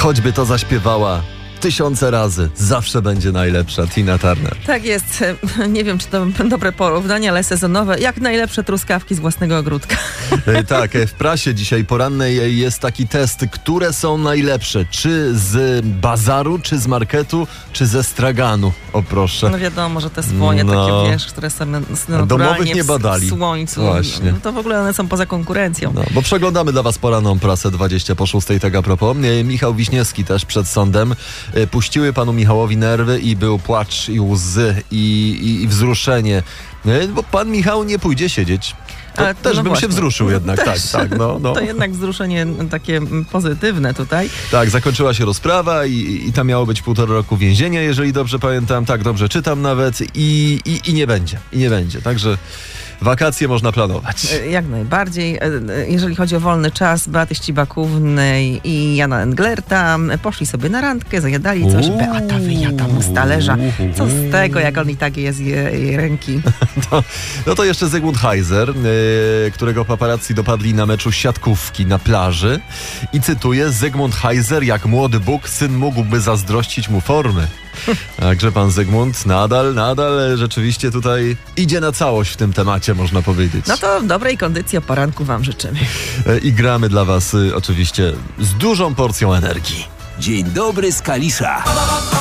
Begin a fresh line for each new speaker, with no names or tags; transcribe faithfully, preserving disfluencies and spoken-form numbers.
choćby to zaśpiewała tysiące razy, zawsze będzie najlepsza Tina Turner.
Tak jest. Nie wiem, czy to dobre porównanie, ale sezonowe. Jak najlepsze truskawki z własnego ogródka.
Tak, w prasie dzisiaj porannej jest taki test, które są najlepsze. Czy z bazaru, czy z marketu, czy ze straganu. O proszę.
No wiadomo, że te słonie
no.
takie, wiesz, które są naturalnie
domowych nie badali.
w słońcu.
Właśnie.
No to w ogóle one są poza konkurencją.
No, bo przeglądamy dla was poranną prasę dwadzieścia po szóstej, tak a propos. Michał Wiśniewski też przed sądem. Puściły panu Michałowi nerwy i był płacz i łzy i, i, i wzruszenie. Bo pan Michał nie pójdzie siedzieć. To
Ale,
też
no
bym
właśnie.
się wzruszył jednak,
Też.
tak, tak, no, no.
To jednak wzruszenie takie pozytywne tutaj.
Tak, zakończyła się rozprawa i, i tam miało być półtora roku więzienia, jeżeli dobrze pamiętam, tak, dobrze czytam nawet i, i, i nie będzie, i nie będzie, także wakacje można planować.
Jak najbardziej. Jeżeli chodzi o wolny czas, Beaty Ścibakównej i Jana Englerta poszli sobie na randkę, zajadali coś.
Uuu.
Beata wyjada mu z talerza. Co z tego, jak on i tak je z jej, jej ręki.
No, no to jeszcze Zygmunt Heiser, yy, którego paparazzi dopadli na meczu siatkówki na plaży. I cytuję, Zygmunt Heiser, jak młody Bóg, syn mógłby zazdrościć mu formy. Także pan Zygmunt nadal, nadal rzeczywiście tutaj idzie na całość w tym temacie, można powiedzieć.
No to dobrej kondycji o poranku wam życzymy.
I gramy dla was y, oczywiście z dużą porcją energii.
Dzień dobry z Kalisza.